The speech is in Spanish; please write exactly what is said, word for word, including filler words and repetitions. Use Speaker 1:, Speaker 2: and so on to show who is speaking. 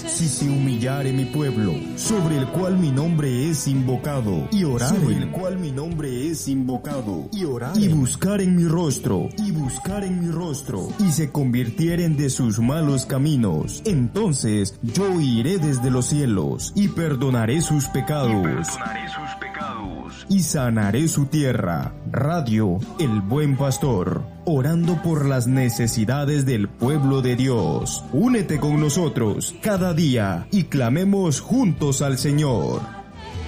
Speaker 1: Si se humillare mi pueblo, sobre el cual mi nombre es invocado, y oraren, sobre el cual mi nombre es invocado, y oraren, y buscaren mi rostro, y buscaren mi rostro, y se convirtieren de sus malos caminos, entonces yo iré desde los cielos, y perdonaré sus pecados, y perdonaré sus pecados, y sanaré su tierra. Radio El Buen Pastor, orando por las necesidades del pueblo de Dios. Únete con nosotros cada día y clamemos juntos al Señor.